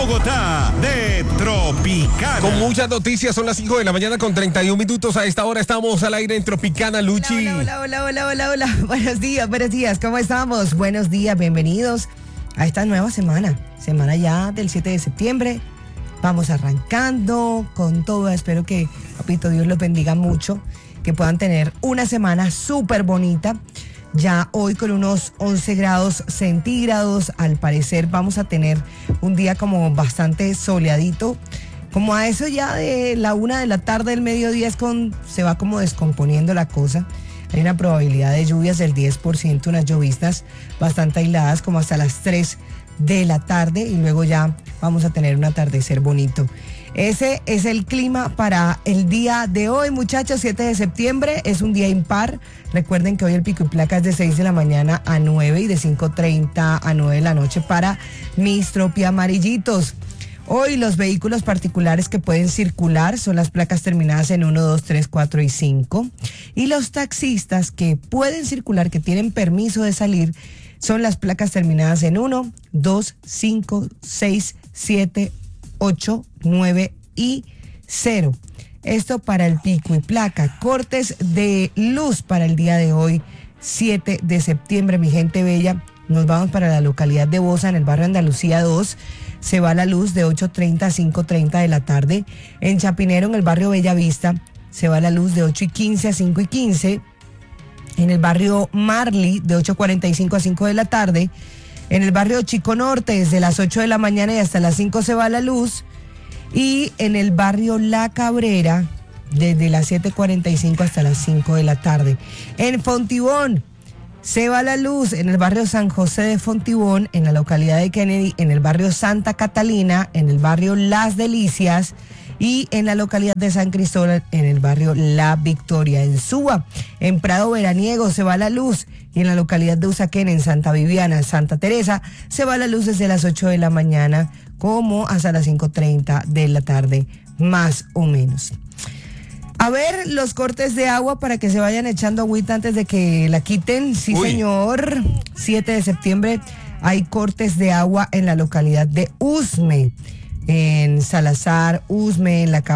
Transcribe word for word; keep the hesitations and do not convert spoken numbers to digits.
Bogotá de Tropicana. Con muchas noticias, son las cinco de la mañana con treinta y un minutos. A esta hora estamos al aire en Tropicana, Luchi. Hola, hola, hola, hola, hola, hola. Buenos días, buenos días, ¿cómo estamos? Buenos días, bienvenidos a esta nueva semana. Semana ya del siete de septiembre. Vamos arrancando con todo. Espero que, papito Dios los bendiga mucho. Que puedan tener una semana súper bonita. Ya hoy con unos once grados centígrados, al parecer vamos a tener un día como bastante soleadito. Como a eso ya de la una de la tarde, del mediodía, es con, se va como descomponiendo la cosa. Hay una probabilidad de lluvias del diez por ciento, unas lloviznas bastante aisladas como hasta las tres de la tarde y luego ya vamos a tener un atardecer bonito. Ese es el clima para el día de hoy, muchachos. siete de septiembre es un día impar. Recuerden que hoy el pico y placa es de seis de la mañana a nueve y de cinco treinta a nueve de la noche para mis tropi amarillitos. Hoy los vehículos particulares que pueden circular son las placas terminadas en uno, dos, tres, cuatro y cinco. Y los taxistas que pueden circular, que tienen permiso de salir, son las placas terminadas en uno, dos, cinco, seis, siete, ocho, nueve y cero. Esto para el pico y placa. Cortes de luz para el día de hoy, siete de septiembre, mi gente bella. Nos vamos para la localidad de Bosa, en el barrio Andalucía dos. Se va la luz de ocho treinta a cinco treinta de la tarde. En Chapinero, en el barrio Bellavista, se va la luz de ocho y quince a cinco y quince. En el barrio Marley, de ocho cuarenta y cinco a cinco de la tarde. En el barrio Chico Norte, desde las ocho de la mañana y hasta las cinco se va la luz. Y en el barrio La Cabrera, desde las siete cuarenta y cinco hasta las cinco de la tarde. En Fontibón, se va la luz en el barrio San José de Fontibón, en la localidad de Kennedy, en el barrio Santa Catalina, en el barrio Las Delicias y en la localidad de San Cristóbal, en el barrio La Victoria. En Suba, en Prado Veraniego, se va la luz y en la localidad de Usaquén, en Santa Viviana, Santa Teresa, se va la luz desde las ocho de la mañana como hasta las cinco treinta de la tarde, más o menos. A ver, los cortes de agua para que se vayan echando agüita antes de que la quiten. Sí, Uy. Señor. siete de septiembre hay cortes de agua en la localidad de Usme, en Salazar, Usme, en la